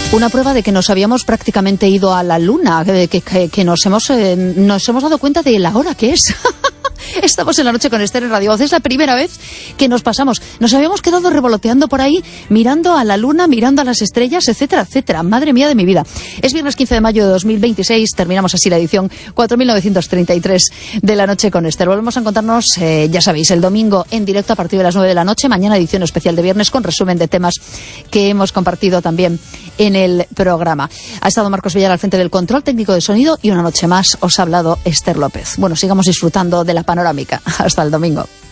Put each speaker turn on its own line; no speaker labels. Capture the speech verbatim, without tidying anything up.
Una prueba de que nos habíamos prácticamente ido a la luna, que, que, que nos, hemos, eh, nos hemos dado cuenta de la hora que es. Estamos en La Noche con Esther en Radio Voz. Es la primera vez que nos pasamos. Nos habíamos quedado revoloteando por ahí, mirando a la luna, mirando a las estrellas, etcétera, etcétera. Madre mía de mi vida. Es viernes quince de mayo de dos mil veintiséis. Terminamos así la edición cuatro mil novecientos treinta y tres de La Noche con Esther. Volvemos a encontrarnos, eh, ya sabéis, el domingo en directo a partir de las nueve de la noche. Mañana edición especial de viernes con resumen de temas que hemos compartido también en el programa. Ha estado Marcos Villar al frente del control técnico de sonido y una noche más os ha hablado Esther López. Bueno, sigamos disfrutando de la panorámica. Hasta el domingo.